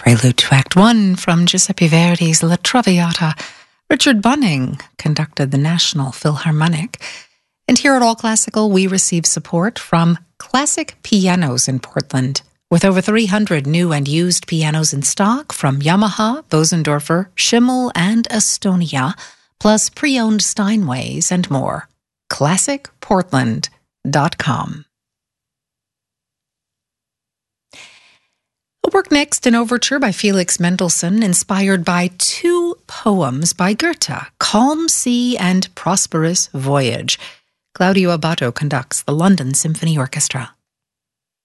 Prelude to Act One from Giuseppe Verdi's La Traviata. Richard Bunning conducted the National Philharmonic. And here at All Classical, we receive support from Classic Pianos in Portland. With over 300 new and used pianos in stock from Yamaha, Bosendorfer, Schimmel, and Estonia, plus pre-owned Steinways and more. ClassicPortland.com. We'll work next an overture by Felix Mendelssohn, inspired by two poems by Goethe, Calm Sea and Prosperous Voyage. Claudio Abbado conducts the London Symphony Orchestra.